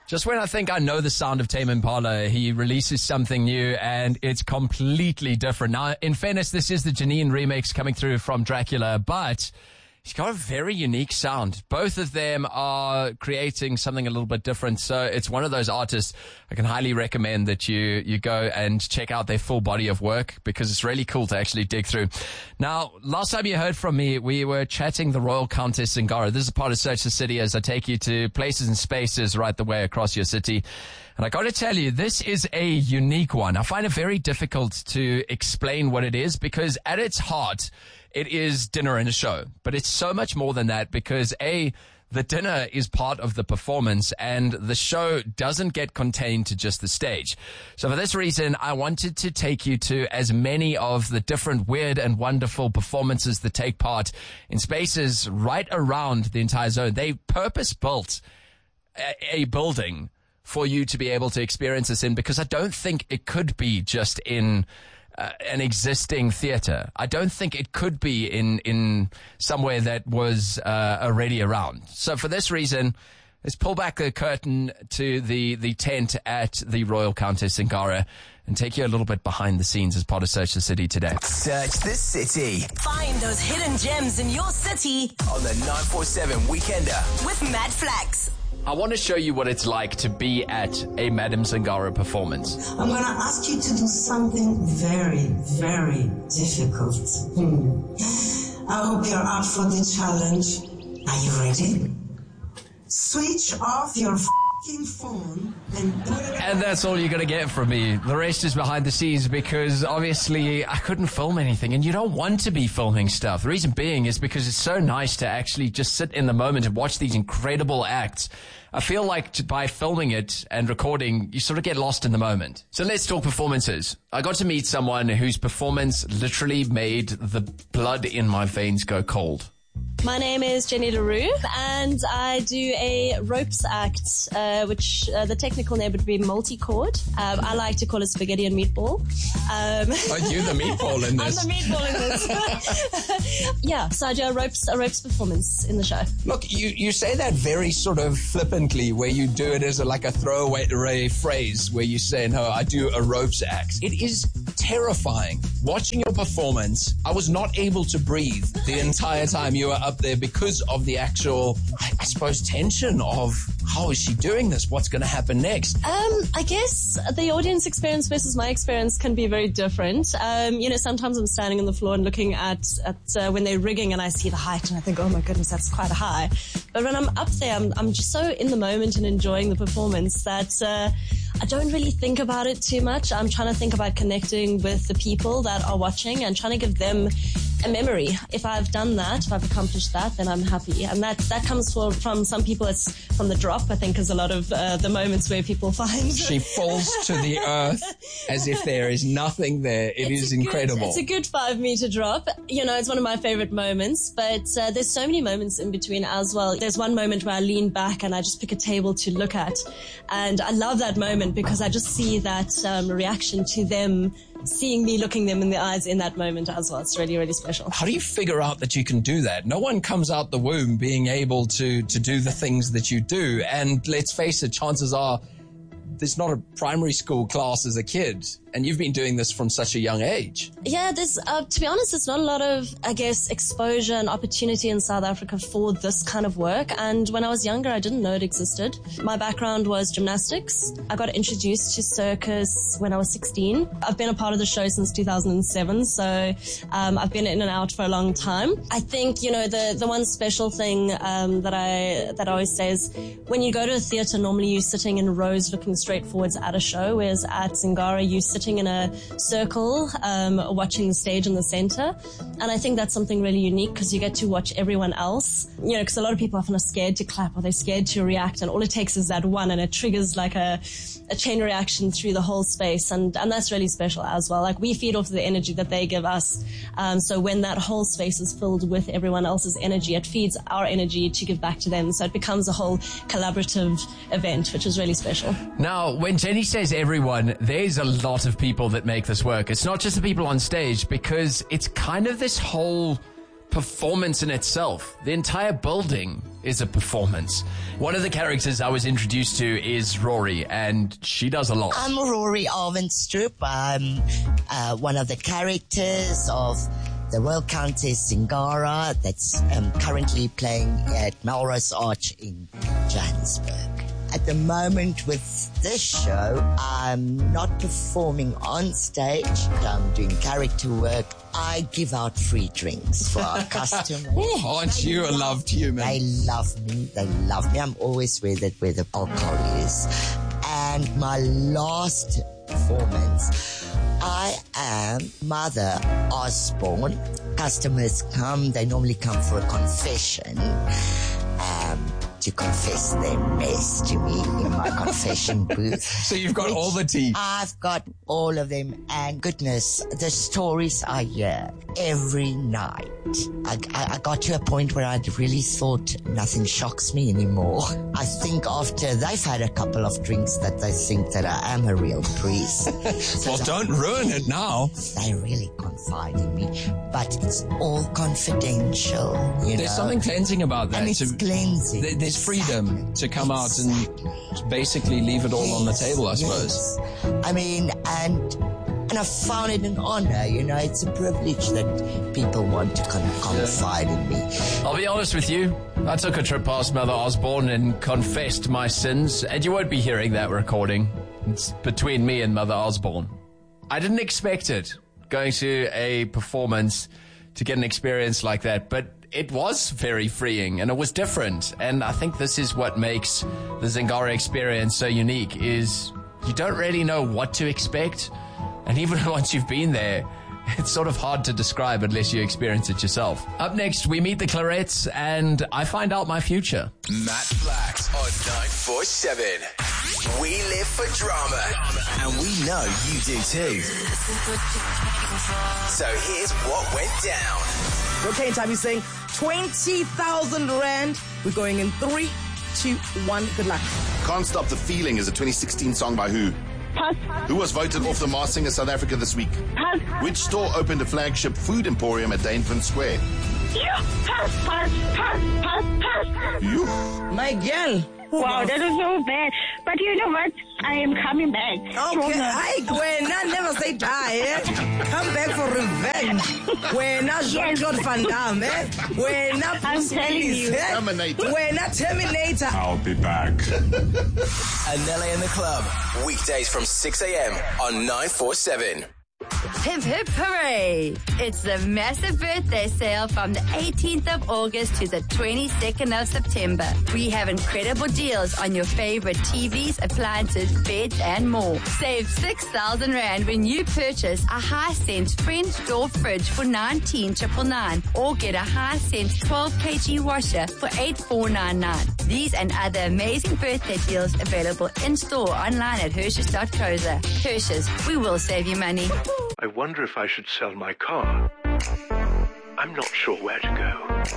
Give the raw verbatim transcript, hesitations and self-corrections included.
Just when I think I know the sound of Tame Impala, he releases something new and it's completely different. Now, in fairness, this is the Janine remix coming through from Dracula, but he's got a very unique sound. Both of them are creating something a little bit different. So it's one of those artists I can highly recommend that you, you go and check out their full body of work because it's really cool to actually dig through. Now, last time you heard from me, we were chatting the Royal Countess Zingara. This is a part of Search the City as I take you to places and spaces right the way across your city. And I got to tell you, this is a unique one. I find it very difficult to explain what it is because at its heart, it is dinner and a show. But it's so much more than that because A, the dinner is part of the performance and the show doesn't get contained to just the stage. So for this reason, I wanted to take you to as many of the different weird and wonderful performances that take part in spaces right around the entire zone. They purpose-built a, a building for you to be able to experience this in because I don't think it could be just in Uh, an existing theater. I don't think it could be in, in somewhere that was uh, already around. So for this reason, let's pull back the curtain to the, the tent at the Royal Countess Zingara and take you a little bit behind the scenes as part of Search the City today. Search the City. Find those hidden gems in your city On the nine forty-seven Weekender. with Mad Flax. I want to show you what it's like to be at a Madame Zingara performance. I'm going to ask you to do something very, very difficult. Hmm. I hope you're up for the challenge. Are you ready? Switch off your f***ing phone and put it And that's all you're going to get from me. The rest is behind the scenes because obviously I couldn't film anything and you don't want to be filming stuff. The reason being is because it's so nice to actually just sit in the moment and watch these incredible acts. I feel like to, by filming it and recording, you sort of get lost in the moment. So let's talk performances. I got to meet someone whose performance literally made the blood in my veins go cold. My name is Jenny LaRue, and I do a ropes act, uh, which uh, the technical name would be multi-chord. Um, I like to call it spaghetti and meatball. Um, Are you the meatball in this? I'm the meatball in this. Yeah, so I do a ropes, a ropes performance in the show. Look, you, you say that very sort of flippantly, where you do it as a, like a throwaway phrase, where you say, no, I do a ropes act. It is terrifying. Watching your performance, I was not able to breathe the entire time you were up there because of the actual, I, I suppose, tension of how is she doing this? What's going to happen next? Um, I guess the audience experience versus my experience can be very different. Um, you know, sometimes I'm standing on the floor and looking at, at uh, when they're rigging and I see the height and I think, oh my goodness, that's quite high. But when I'm up there, I'm, I'm just so in the moment and enjoying the performance that uh, I don't really think about it too much. I'm trying to think about connecting with the people that are watching and trying to give them a memory. If I've done that, if I've accomplished that, then I'm happy. And that, that comes for, from some people, it's from the drop, I think, is a lot of uh, the moments where people find. She falls to the earth as if there is nothing there. It It's is a good- incredible. It's a good five meter drop. You know, it's one of my favorite moments, but uh, there's so many moments in between as well. There's one moment where I lean back and I just pick a table to look at. And I love that moment because I just see that um, reaction to them seeing me looking them in the eyes in that moment as well. It's really, really special. How do you figure out that you can do that? No one comes out the womb being able to, to do the things that you do. And let's face it, chances are there's not a primary school class as a kid. And you've been doing this from such a young age. Yeah, there's, uh, to be honest, there's not a lot of, I guess, exposure and opportunity in South Africa for this kind of work. And when I was younger, I didn't know it existed. My background was gymnastics. I got introduced to circus when I was sixteen. I've been a part of the show since two thousand seven, so um, I've been in and out for a long time. I think, you know, the, the one special thing um, that I that I always say is when you go to a theatre, normally you're sitting in rows looking straight forwards at a show, whereas at Zingara, you sit sitting in a circle, um, watching the stage in the center. And I think that's something really unique because you get to watch everyone else, you know, because a lot of people often are scared to clap or they're scared to react. And all it takes is that one and it triggers like a, a chain reaction through the whole space. And, and that's really special as well. Like we feed off the energy that they give us. Um, so when that whole space is filled with everyone else's energy, it feeds our energy to give back to them. So it becomes a whole collaborative event, which is really special. Now, when Jenny says everyone, there's a lot of people that make this work. It's not just the people on stage, because it's kind of this whole performance in itself. The entire building is a performance. One of the characters I was introduced to is Rory, and she does a lot. I'm Rory Alvenstrup. I'm uh, one of the characters of the Royal Countess Zingara that's um, currently playing at Melrose Arch in Johannesburg. At the moment with this show, I'm not performing on stage. I'm doing character work. I give out free drinks for our customers. Oh, aren't you a loved human? They love me. They love me. I'm always where the, where the alcohol is. And my last performance, I am Mother Osborne. Customers come. They normally come for a confession. Um... to confess their mess to me in my confession booth. So you've got all the tea. I've got all of them, and goodness, the stories I hear every night. I, I, I got to a point where I really thought nothing shocks me anymore. I think after they've had a couple of drinks that they think that I am a real priest. So Well, don't ruin it now. They really confide in me, but it's all confidential. You There's know? something cleansing about that. And it's To- cleansing. th- There's freedom to come out and basically leave it all on the table, I suppose. Yes. I mean, and and I found it an honor. You know, it's a privilege that people want to con- confide in me. I'll be honest with you. I took a trip past Mother Osborne and confessed my sins, and you won't be hearing that recording. It's between me and Mother Osborne. I didn't expect it, going to a performance to get an experience like that, but it was very freeing and it was different. And I think this is what makes the Zingara experience so unique, is you don't really know what to expect. And even once you've been there, it's sort of hard to describe unless you experience it yourself. Up next, we meet the Clarettes and I find out my future. Matt Flax on nine four seven. We live for drama, and we know you do too. So here's what went down. Okay, time you saying twenty thousand rand. We're going in three, two, one. Good luck. Can't Stop the Feeling is a twenty sixteen song by who? Pass. Who was voted off the Masked Singer South Africa this week? Pass. Which store opened a flagship food emporium at Dainfern Square? You. Pass, pass, pass, pass, pass. You? My girl. Wow, that was so bad. But you know what? I am coming back. Okay, Stronger. I Gwen, I never say die, eh? Come back for revenge. When I Jean-Claude Van Damme, eh? When I I'm telling you. Terminator. When I Terminator. I'll be back. Anele in the Club, weekdays from six a.m. on nine four seven. Hip hip hooray! It's the massive birthday sale from the eighteenth of August to the twenty-second of September. We have incredible deals on your favorite T Vs, appliances, beds, and more. Save six thousand rand when you purchase a Hisense French door fridge for nineteen thousand nine hundred ninety-nine or get a Hisense twelve kilogram washer for eight thousand four hundred ninety-nine. These and other amazing birthday deals available in-store online at Hershey's dot co dot za. Hershey's, we will save you money. I wonder if I should sell my car. I'm not sure where to go.